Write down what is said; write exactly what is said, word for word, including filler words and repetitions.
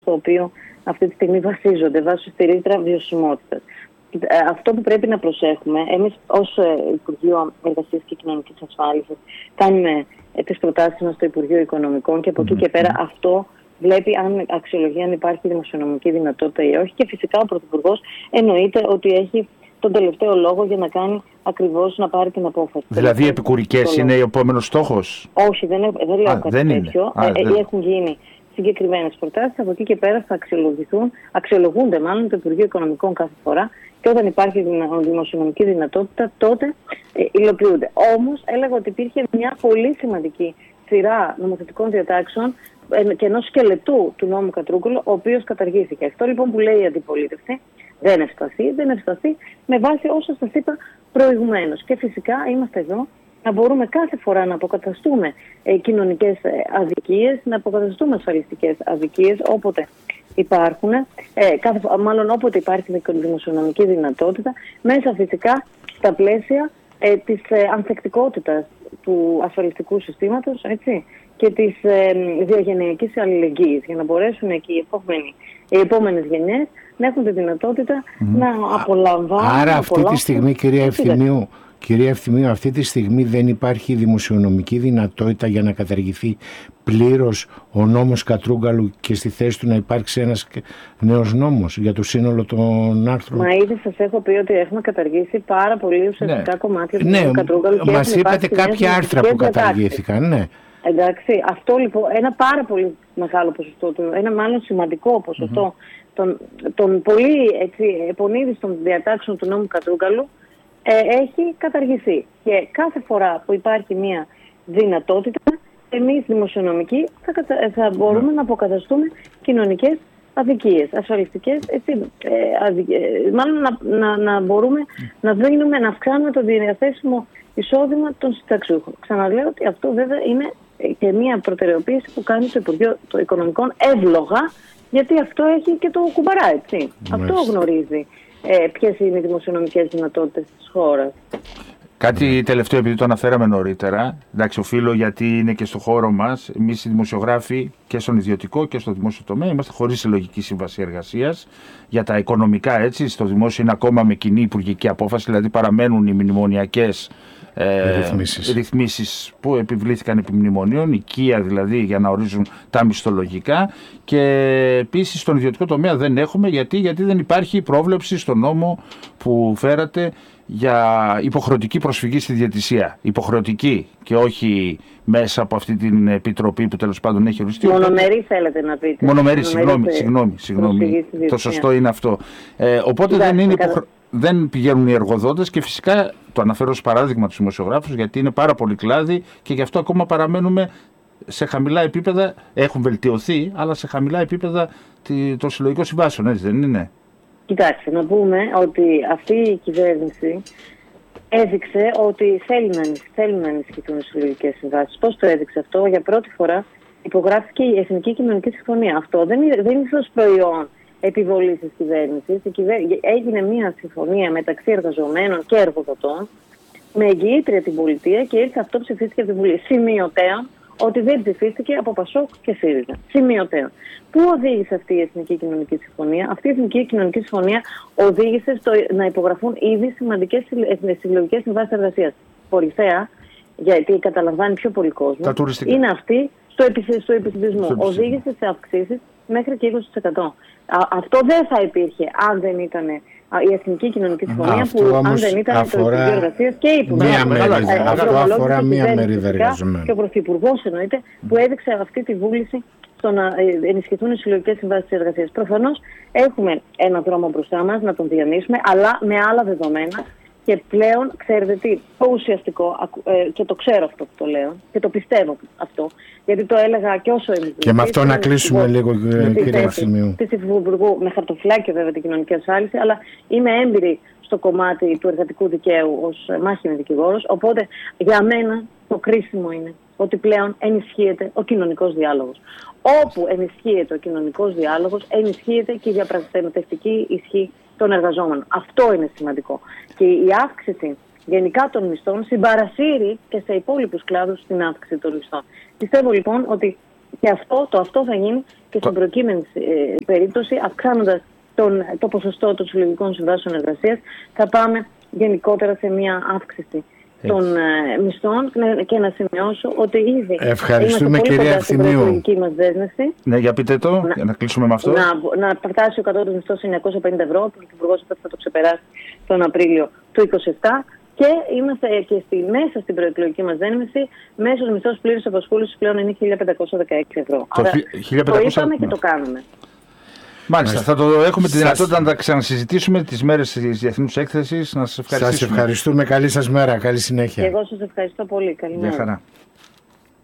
στο οποίο αυτή τη στιγμή βασίζονται, βάσει στη ρήτρα βιωσιμότητας. Αυτό που πρέπει να προσέχουμε, εμείς ως Υπουργείο Εργασίας και Κοινωνικής Ασφάλισης κάνουμε τις προτάσεις μας στο Υπουργείο Οικονομικών και από εκεί και πέρα αυτό βλέπει αν αξιολογεί αν υπάρχει δημοσιονομική δυνατότητα ή όχι, και φυσικά ο Πρωθυπουργός εννοείται ότι έχει τον τελευταίο λόγο για να κάνει ακριβώς, να πάρει την απόφαση. Δηλαδή επικουρικές είναι ο επόμενος στόχος? Όχι, δεν, δεν λέω Α, κάτι δεν τέτοιο. Α, ε, δεν... Έχουν γίνει συγκεκριμένες προτάσεις, από εκεί και πέρα θα αξιολογηθούν, αξιολογούνται μάλλον το Υπουργείο Οικονομικών κάθε φορά, και όταν υπάρχει δημοσιονομική δυνατότητα τότε ε, υλοποιούνται. Όμως έλεγα ότι υπήρχε μια πολύ σημαντική σειρά νομοθετικών διατάξεων και ενός σκελετού του νόμου Κατρούγκαλου, ο οποίος καταργήθηκε. Αυτό λοιπόν που λέει η αντιπολίτευση δεν ευσταθεί, δεν ευσταθεί με βάση όσα σας είπα προηγουμένως. Και φυσικά είμαστε εδώ να μπορούμε κάθε φορά να αποκαταστούμε ε, κοινωνικές ε, αδικίες, να αποκαταστούμε ασφαλιστικές αδικίες όποτε υπάρχουν, ε, κάθε, μάλλον όποτε υπάρχει δημοσιονομική δυνατότητα, μέσα φυσικά στα πλαίσια ε, της ε, ανθεκτικότητας του ασφαλιστικού συστήματος, έτσι, και της ε, διαγενειακής αλληλεγγύης, για να μπορέσουν και οι, επόμενοι, οι επόμενες γενιές να έχουν τη δυνατότητα mm. να απολαμβάνουν. Άρα αυτή απολαμβάνουν, τη στιγμή, κυρία Ευθυμίου, Κυρία Ευθυμίου, αυτή τη στιγμή δεν υπάρχει δημοσιονομική δυνατότητα για να καταργηθεί πλήρως ο νόμος Κατρούγκαλου και στη θέση του να υπάρξει ένας νέος νόμος για το σύνολο των άρθρων? Μα ήδη σας έχω πει ότι έχουμε καταργήσει πάρα πολύ ουσιαστικά ναι. κομμάτια του ναι, Κατρούγκαλου. Και μας είπατε κάποια άρθρα που καταργήθηκαν, ναι. Εντάξει, αυτό λοιπόν, ένα πάρα πολύ μεγάλο ποσοστό, ένα μάλλον σημαντικό ποσοστό mm-hmm. των, των πολύ έτσι, επονίδιστων διατάξεων του νόμου Κατρούγκαλου ε, έχει καταργηθεί. Και κάθε φορά που υπάρχει μια δυνατότητα, εμείς δημοσιονομικοί θα, κατα... θα μπορούμε mm. να αποκαταστούμε κοινωνικές αδικίες, ασφαλιστικές, έτσι, ε, αδικίες, μάλλον να, να, να μπορούμε mm. να δίνουμε, να αυξάνουμε το διαθέσιμο εισόδημα των συνταξιούχων. Ξαναλέω ότι αυτό βέβαια είναι και μια προτεραιοποίηση που κάνει το Υπουργείο των Οικονομικών εύλογα, γιατί αυτό έχει και το κουμπαρά, έτσι. Mm. Αυτό γνωρίζει ε, ποιες είναι οι δημοσιονομικές δυνατότητες της χώρας. Κάτι τελευταίο, επειδή το αναφέραμε νωρίτερα, εντάξει, οφείλω γιατί είναι και στο χώρο μας, εμείς οι δημοσιογράφοι και στον ιδιωτικό και στο δημόσιο τομέα είμαστε χωρίς συλλογική σύμβαση εργασίας. Για τα οικονομικά, έτσι, στο δημόσιο είναι ακόμα με κοινή υπουργική απόφαση, δηλαδή παραμένουν οι μνημονιακές ε, ρυθμίσεις. ρυθμίσεις που επιβλήθηκαν επί μνημονίων, οικία δηλαδή για να ορίζουν τα μισθολογικά, και επίσης στον ιδιωτικό τομέα δεν έχουμε, γιατί, γιατί δεν υπάρχει πρόβλεψη στον νόμο που φέρατε για υποχρεωτική προσφυγή στη διαιτησία. Υποχρεωτική και όχι μέσα από αυτή την επιτροπή που τέλος πάντων έχει οριστεί. Μονομερή θέλετε να πείτε. Μονομερή, συγγνώμη, συγγνώμη, συγγνώμη. Το σωστό είναι αυτό. Ε, οπότε δεν, είναι υποχρε... δεν πηγαίνουν οι εργοδότες, και φυσικά το αναφέρω ως παράδειγμα τους δημοσιογράφους, γιατί είναι πάρα πολύ κλάδοι και γι' αυτό ακόμα παραμένουμε σε χαμηλά επίπεδα. Έχουν βελτιωθεί, αλλά σε χαμηλά επίπεδα των συλλογικών συμβάσεων, έτσι δεν είναι? Κοιτάξτε, να πούμε ότι αυτή η κυβέρνηση έδειξε ότι θέλει να, θέλει να ενισχυθούν οι συλλογικές συμβάσεις. Πώς το έδειξε αυτό? Για πρώτη φορά υπογράφηκε η Εθνική Κοινωνική Συμφωνία. Αυτό δεν είναι, δεν είναι ως προϊόν επιβολής της κυβέρνησης. Έγινε μια συμφωνία μεταξύ εργαζομένων και εργοδοτών με εγγυήτρια την πολιτεία, και ήρθε αυτό, ψηφίστηκε από την Βουλή. Σημειωτέα ότι δεν ψηφίστηκε από Πασόκ και ΣΥΡΙΖΑ. Σημειωτέα. Πού οδήγησε αυτή η Εθνική Κοινωνική Συμφωνία? Αυτή η Εθνική Κοινωνική Συμφωνία οδήγησε στο να υπογραφούν ήδη σημαντικές συλλογικές συμβάσεις εργασίας. Κορυφαία, γιατί καταλαμβάνει πιο πολύ κόσμο, είναι αυτή στο, επι, στο επισυνδυσμό. Οδήγησε σε αυξήσεις μέχρι και είκοσι τοις εκατό. Αυτό δεν θα υπήρχε αν δεν ήταν η Εθνική Κοινωνική Συμφωνία, αυτό που αν δεν ήταν το Υπουργείο Εργασίας και η Υπουργεία. Αυτό αφορά μία μερίδα εργαζομένων. Και ο Πρωθυπουργός εννοείται, που έδειξε αυτή τη βούληση στο να ενισχυθούν οι συλλογικές συμβάσεις της εργασίας. Προφανώς έχουμε έναν δρόμο μπροστά μας να τον διανύσουμε, αλλά με άλλα δεδομένα. Και πλέον, ξέρετε τι, το ουσιαστικό, και το ξέρω αυτό που το λέω, και το πιστεύω αυτό, γιατί το έλεγα και όσο ήμουν. Και με αυτό να κλείσουμε λίγο, κύριε Ευθυμίου. Της Υφυπουργού, με χαρτοφυλάκιο βέβαια την κοινωνική ασφάλιση, αλλά είμαι έμπειρη στο κομμάτι του εργατικού δικαίου ως μάχημη δικηγόρος. Οπότε για μένα το κρίσιμο είναι ότι πλέον ενισχύεται ο κοινωνικός διάλογος. Όπου ενισχύεται ο κοινωνικός διάλογος, ενισχύεται και η διαπραγματευτική ισχύ των εργαζόμενων. Αυτό είναι σημαντικό. Και η αύξηση γενικά των μισθών συμπαρασύρει και σε υπόλοιπους κλάδους την αύξηση των μισθών. Πιστεύω λοιπόν ότι Και αυτό, το αυτό θα γίνει και στην προκείμενη ε, περίπτωση, αυξάνοντας τον, το ποσοστό των συλλογικών συμβάσεων εργασίας, θα πάμε γενικότερα σε μια αύξηση των ε, μισθών και να σημειώσω ότι ήδη ευχαριστούμε κυρία Ευθυμίου. Μας δέσμευση. Ναι, για πείτε το, να, για να κλείσουμε με αυτό. Να, να φτάσει ο κατώτατος μισθός σε εννιακόσια πενήντα ευρώ, που ο Υπουργός θα το ξεπεράσει τον Απρίλιο του είκοσι επτά. Και είμαστε και στη, μέσα στην προεκλογική μας δέσμευση, μέσος μισθός πλήρους απασχόλησης πλέον είναι χίλια πεντακόσια δεκαέξι ευρώ. Το, Άρα, χίλια πεντακόσια... το είπαμε και το κάνουμε. Μάλιστα, θα το έχουμε τη δυνατότητα να τα ξανασυζητήσουμε τις μέρες της Διεθνούς Έκθεσης. Να σας ευχαριστήσουμε. Σας ευχαριστούμε. Καλή σας μέρα. Καλή συνέχεια. Και εγώ σας ευχαριστώ πολύ. Καλημέρα. Γεια χαρά.